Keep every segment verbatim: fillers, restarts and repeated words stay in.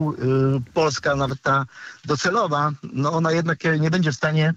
Polska, nawet ta docelowa, no ona jednak nie będzie w stanie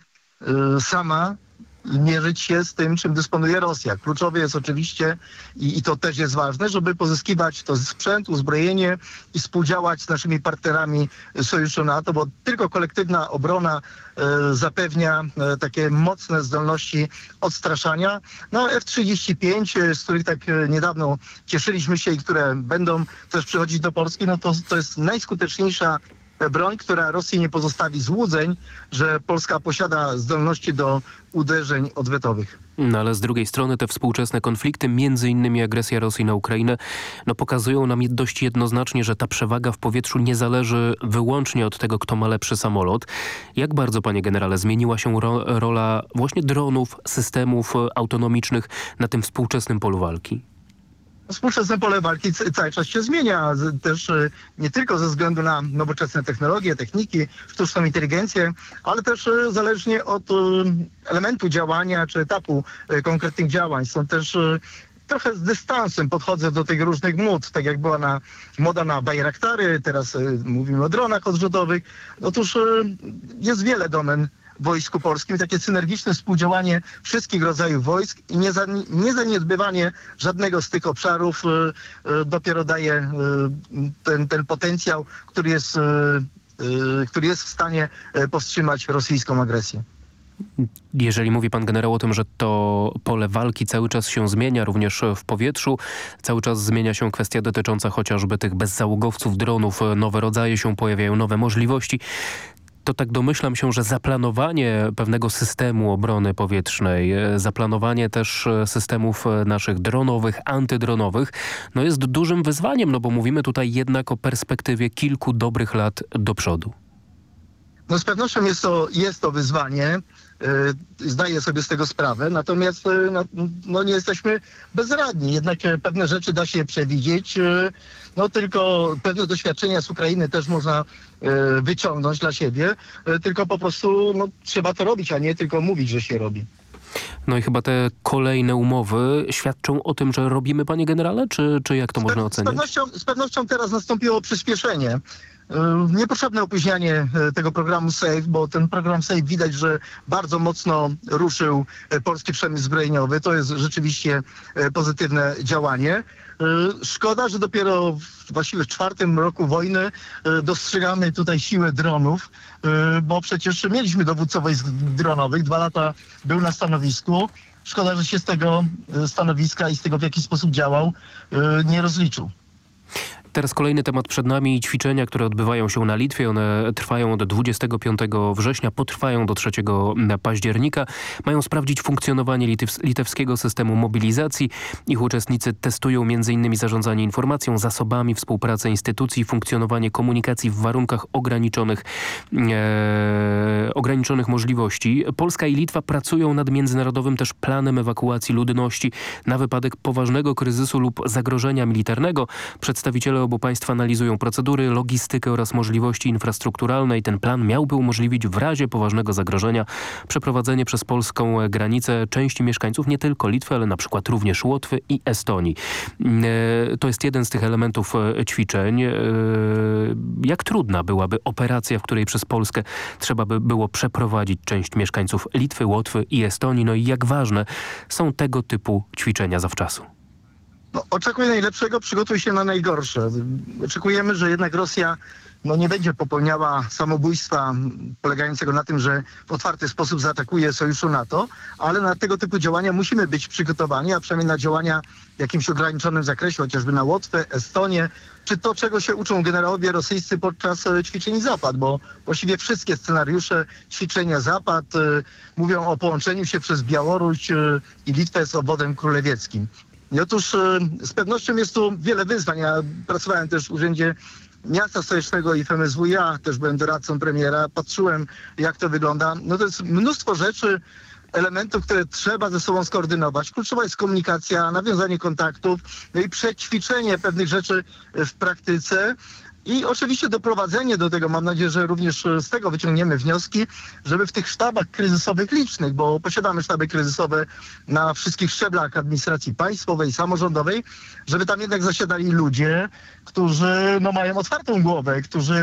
sama mierzyć się z tym, czym dysponuje Rosja. Kluczowe jest oczywiście, i, i to też jest ważne, żeby pozyskiwać to sprzęt, uzbrojenie i współdziałać z naszymi partnerami Sojuszu NATO, bo tylko kolektywna obrona e, zapewnia e, takie mocne zdolności odstraszania. No F trzydzieści pięć, z których tak niedawno cieszyliśmy się i które będą też przychodzić do Polski, no to, to jest najskuteczniejsza broń, która Rosji nie pozostawi złudzeń, że Polska posiada zdolności do uderzeń odwetowych. No ale z drugiej strony te współczesne konflikty, między innymi agresja Rosji na Ukrainę, no pokazują nam dość jednoznacznie, że ta przewaga w powietrzu nie zależy wyłącznie od tego, kto ma lepszy samolot. Jak bardzo, panie generale, zmieniła się ro- rola właśnie dronów, systemów autonomicznych na tym współczesnym polu walki? Współczesne pole walki cały czas się zmienia, też nie tylko ze względu na nowoczesne technologie, techniki, sztuczną inteligencję, ale też zależnie od elementu działania czy etapu konkretnych działań. Są też trochę z dystansem podchodzę do tych różnych mód, tak jak była na, moda na Bajraktary, teraz mówimy o dronach odrzutowych. Otóż jest wiele domen w Wojsku Polskim, takie synergiczne współdziałanie wszystkich rodzajów wojsk i niezaniedbywanie żadnego z tych obszarów y, y, dopiero daje y, ten, ten potencjał, który jest, y, y, który jest w stanie powstrzymać rosyjską agresję. Jeżeli mówi pan generał o tym, że to pole walki cały czas się zmienia, również w powietrzu, cały czas zmienia się kwestia dotycząca chociażby tych bezzałogowców, dronów, nowe rodzaje się pojawiają, nowe możliwości, to tak domyślam się, że zaplanowanie pewnego systemu obrony powietrznej, zaplanowanie też systemów naszych dronowych, antydronowych, no jest dużym wyzwaniem, no bo mówimy tutaj jednak o perspektywie kilku dobrych lat do przodu. No z pewnością jest to, jest to wyzwanie. Zdaję sobie z tego sprawę, natomiast no, no nie jesteśmy bezradni. Jednak pewne rzeczy da się przewidzieć. No tylko pewne doświadczenia z Ukrainy też można wyciągnąć dla siebie. Tylko po prostu no, trzeba to robić, a nie tylko mówić, że się robi. No i chyba te kolejne umowy świadczą o tym, że robimy, panie generale, czy, czy jak to można Pe- ocenić? Z pewnością, z pewnością teraz nastąpiło przyspieszenie. Niepotrzebne opóźnianie tego programu SAFE, bo ten program SAFE widać, że bardzo mocno ruszył polski przemysł zbrojeniowy. To jest rzeczywiście pozytywne działanie. Szkoda, że dopiero właściwie w czwartym roku wojny dostrzegamy tutaj siłę dronów, bo przecież mieliśmy dowódcę wojsk dronowych, dwa lata był na stanowisku. Szkoda, że się z tego stanowiska i z tego, w jaki sposób działał, nie rozliczył. Teraz kolejny temat przed nami, ćwiczenia, które odbywają się na Litwie. One trwają od dwudziestego piątego września, potrwają do trzeciego października. Mają sprawdzić funkcjonowanie litew- litewskiego systemu mobilizacji. Ich uczestnicy testują m.in. zarządzanie informacją, zasobami, współpracę instytucji, funkcjonowanie komunikacji w warunkach ograniczonych, e, ograniczonych możliwości. Polska i Litwa pracują nad międzynarodowym też planem ewakuacji ludności na wypadek poważnego kryzysu lub zagrożenia militarnego. Przedstawiciele obu państw analizują procedury, logistykę oraz możliwości infrastrukturalne i ten plan miałby umożliwić w razie poważnego zagrożenia przeprowadzenie przez polską granicę części mieszkańców nie tylko Litwy, ale na przykład również Łotwy i Estonii. To jest jeden z tych elementów ćwiczeń. Jak trudna byłaby operacja, w której przez Polskę trzeba by było przeprowadzić część mieszkańców Litwy, Łotwy i Estonii? No i jak ważne są tego typu ćwiczenia zawczasu? No, oczekuję najlepszego, przygotuj się na najgorsze. Oczekujemy, że jednak Rosja no, nie będzie popełniała samobójstwa polegającego na tym, że w otwarty sposób zaatakuje Sojuszu NATO, ale na tego typu działania musimy być przygotowani, a przynajmniej na działania w jakimś ograniczonym zakresie, chociażby na Łotwę, Estonię, czy to, czego się uczą generałowie rosyjscy podczas ćwiczeń Zapad, bo właściwie wszystkie scenariusze ćwiczenia Zapad y, mówią o połączeniu się przez Białoruś y, i Litwę z obwodem królewieckim. I otóż z pewnością jest tu wiele wyzwań. Ja pracowałem też w Urzędzie Miasta Stołecznego i F M S W. Ja też byłem doradcą premiera. Patrzyłem, jak to wygląda. No to jest mnóstwo rzeczy, elementów, które trzeba ze sobą skoordynować. Kluczowa jest komunikacja, nawiązanie kontaktów, no i przećwiczenie pewnych rzeczy w praktyce. I oczywiście doprowadzenie do tego, mam nadzieję, że również z tego wyciągniemy wnioski, żeby w tych sztabach kryzysowych licznych, bo posiadamy sztaby kryzysowe na wszystkich szczeblach administracji państwowej, samorządowej, żeby tam jednak zasiadali ludzie, którzy no, mają otwartą głowę, którzy